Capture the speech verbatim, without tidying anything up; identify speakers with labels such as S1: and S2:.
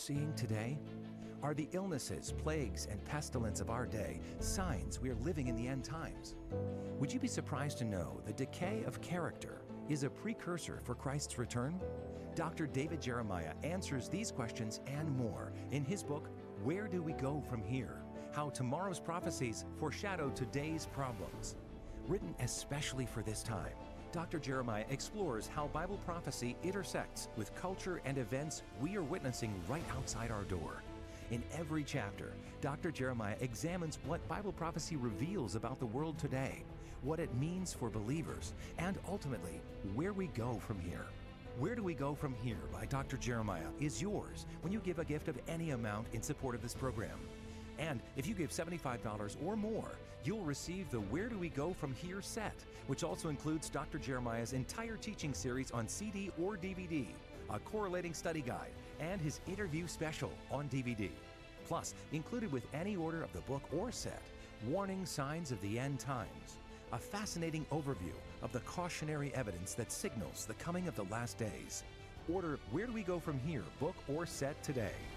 S1: seeing today? Are the illnesses, plagues, and pestilence of our day signs we are living in the end times? Would you be surprised to know the decay of character is a precursor for Christ's return? Doctor David Jeremiah answers these questions and more in his book, Where Do We Go From Here? How Tomorrow's Prophecies Foreshadow Today's Problems. Written especially for this time, Doctor Jeremiah explores how Bible prophecy intersects with culture and events we are witnessing right outside our door. In every chapter, Doctor Jeremiah examines what Bible prophecy reveals about the world today, what it means for believers, and ultimately, where we go from here. Where Do We Go From Here by Doctor Jeremiah is yours when you give a gift of any amount in support of this program. And if you give seventy-five dollars or more, you'll receive the Where Do We Go From Here set, which also includes Doctor Jeremiah's entire teaching series on C D or D V D, a correlating study guide, and his interview special on D V D. Plus, included with any order of the book or set, Warning Signs of the End Times, a fascinating overview of the cautionary evidence that signals the coming of the last days. Order Where Do We Go From Here book or set today.